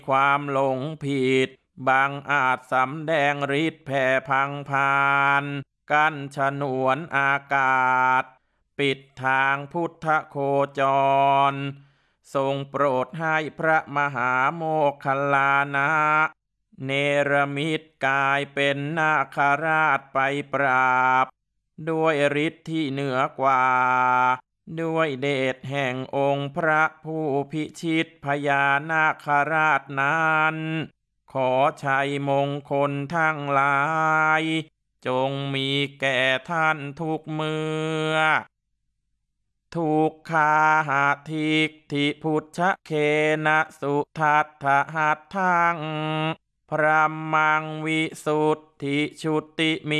ความหลงผิดบางอาจสำแดงฤทธิ์แผ่พังพานกั้นฉนวนอากาศปิดทางพุทธโคจรทรงโปรดให้พระมหาโมคคัลลานะเนรมิตกายเป็นนาคราชไปปราบด้วยฤทธิ์ที่เหนือกว่าด้วยเดชแห่งองค์พระผู้พิชิตพญานาคราชนั้นขอชัยมงคลทั้งหลายจงมีแก่ท่านทุกเมื่อทุกขาหาทิกทิพุทธเคนะสุทัตถหัตถังพระมังวิสุทธิชุติมิ